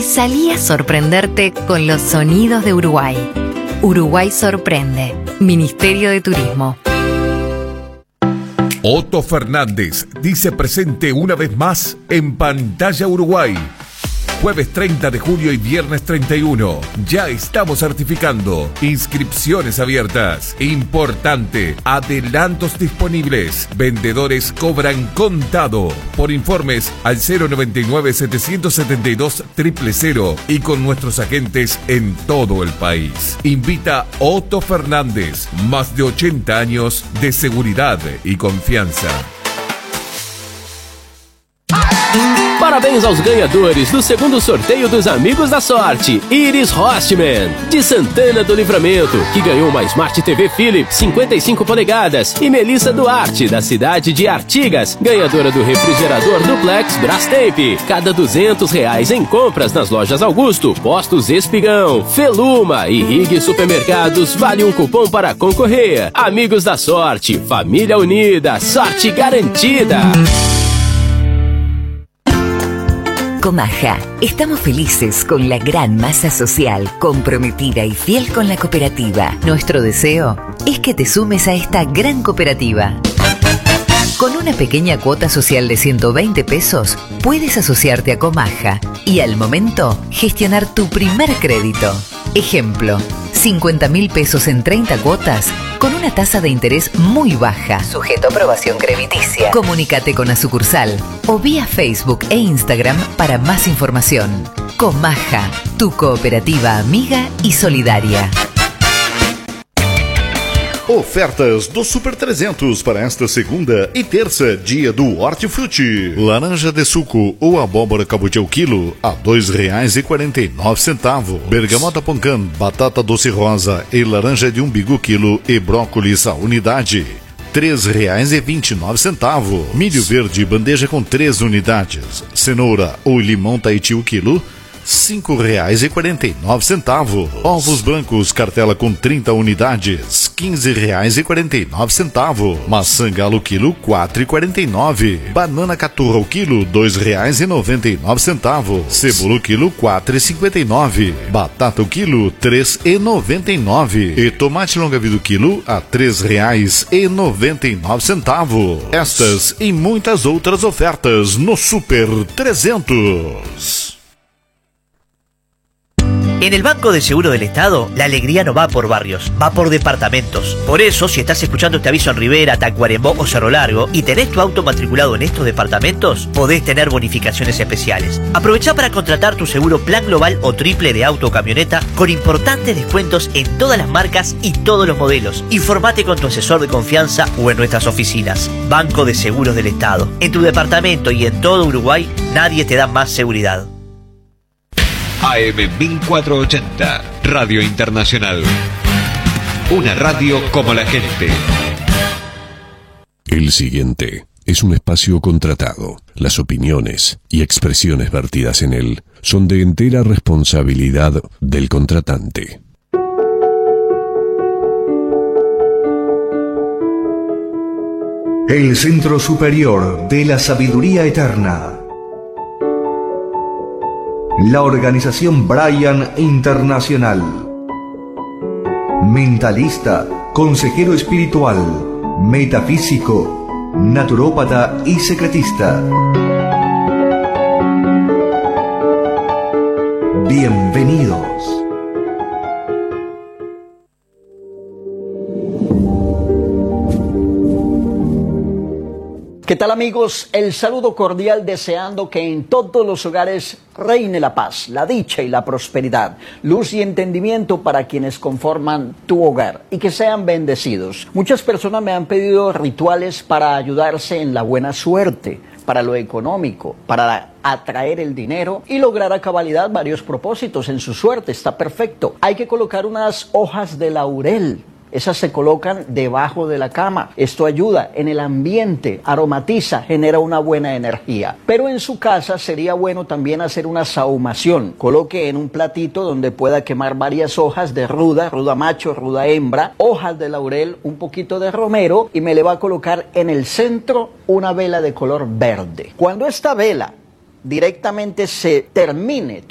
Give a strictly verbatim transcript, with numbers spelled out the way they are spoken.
Salí a sorprenderte con los sonidos de Uruguay. Uruguay sorprende. Ministerio de Turismo. Otto Fernández dice presente una vez más en Pantalla Uruguay. Jueves treinta de julio y viernes treinta y uno. Ya estamos certificando. Inscripciones abiertas. Importante. Adelantos disponibles. Vendedores cobran contado. Por informes al cero noventa y nueve, setecientos setenta y dos, cero cero cero y con nuestros agentes en todo el país. Invita Otto Fernández. Más de ochenta años de seguridad y confianza. Parabéns aos ganhadores do segundo sorteio dos Amigos da Sorte. Iris Hostman, de Santana do Livramento, que ganhou uma Smart T V Philips cinquenta e cinco polegadas. E Melissa Duarte, da cidade de Artigas, ganhadora do refrigerador Duplex Brastemp. Cada duzentos reais em compras nas lojas Augusto, Postos Espigão, Feluma e Rig Supermercados vale um cupom para concorrer. Amigos da Sorte, família unida, sorte garantida. Comaja, estamos felices con la gran masa social, comprometida y fiel con la cooperativa. Nuestro deseo es que te sumes a esta gran cooperativa. Con una pequeña cuota social de ciento veinte pesos, puedes asociarte a Comaja y al momento gestionar tu primer crédito. Ejemplo, cincuenta mil pesos en treinta cuotas con una tasa de interés muy baja, sujeto a aprobación crediticia. Comunícate con la sucursal o vía Facebook e Instagram para más información. Comaja, tu cooperativa amiga y solidaria. Ofertas do Super trezentos para esta segunda e terça, dia do Hortifruti. Laranja de suco ou abóbora cabotiá o quilo a dois reais e quarenta e nove centavos. Bergamota Poncan, batata doce rosa e laranja de umbigo quilo e brócolis a unidade. Três reais e vinte e nove centavos. Milho verde bandeja com três unidades. Cenoura ou limão Tahiti o quilo. Cinco reais e quarenta e nove centavos. Ovos brancos cartela com trinta unidades, quinze reais e quarenta e nove centavos. Maçã galo quilo, quatro e quarenta e nove. Banana caturra o quilo, dois reais e noventa e nove centavos. Cebola o quilo, quatro e cinquenta e nove. Batata o quilo, três e noventa e nove. E tomate longa vida o quilo a três reais e noventa e nove centavos. Estas e muitas outras ofertas no Super trezentos. En el Banco de Seguro del Estado, la alegría no va por barrios, va por departamentos. Por eso, si estás escuchando este aviso en Rivera, Tacuarembó o Cerro Largo y tenés tu auto matriculado en estos departamentos, podés tener bonificaciones especiales. Aprovechá para contratar tu seguro plan global o triple de auto o camioneta con importantes descuentos en todas las marcas y todos los modelos. Informate con tu asesor de confianza o en nuestras oficinas. Banco de Seguros del Estado. En tu departamento y en todo Uruguay, nadie te da más seguridad. A M mil cuatrocientos ochenta, Radio Internacional. Una radio como la gente. El siguiente es un espacio contratado. Las opiniones y expresiones vertidas en él son de entera responsabilidad del contratante. El Centro Superior de la Sabiduría Eterna. La organización Brian Internacional. Mentalista, consejero espiritual, metafísico, naturópata y secretista. Bienvenidos. ¿Qué tal, amigos? El saludo cordial, deseando que en todos los hogares reine la paz, la dicha y la prosperidad, luz y entendimiento para quienes conforman tu hogar y que sean bendecidos. Muchas personas me han pedido rituales para ayudarse en la buena suerte, para lo económico, para atraer el dinero y lograr a cabalidad varios propósitos en su suerte. Está perfecto. Hay que colocar unas hojas de laurel. Esas se colocan debajo de la cama. Esto ayuda en el ambiente, aromatiza, genera una buena energía. Pero en su casa sería bueno también hacer una sahumación. Coloque en un platito donde pueda quemar varias hojas de ruda, ruda macho, ruda hembra, hojas de laurel, un poquito de romero y me le va a colocar en el centro una vela de color verde. Cuando esta vela directamente se termine